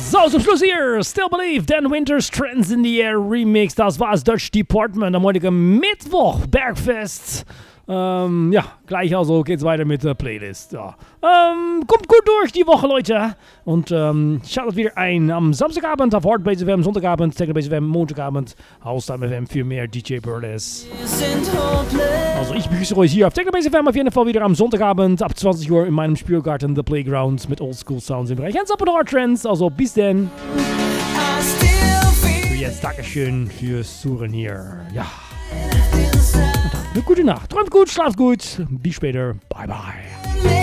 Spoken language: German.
So, zum Schluss hier, Still Believe, Dan Winters, Trends in the Air Remix, das war das Dutch Department am heutigen Mittwoch, Bergfest. Ja, gleich also geht's weiter mit der Playlist. Ja. Kommt gut durch die Woche, Leute. Und schaltet wieder ein am Samstagabend auf Hardbase FM, Sonntagabend, Technobase FM, Montagabend, Haustime FM für mehr DJ Burles. Also ich begrüße euch hier auf Technobase FM auf jeden Fall wieder am Sonntagabend ab 20 Uhr in meinem Spielgarten The Playground mit Oldschool Sounds im Bereich Hands Up und Hard Trends. Also bis denn. Für jetzt Dankeschön fürs Suchen hier. Ja. Eine gute Nacht. Träumt gut, schlaft gut. Bis später. Bye, bye.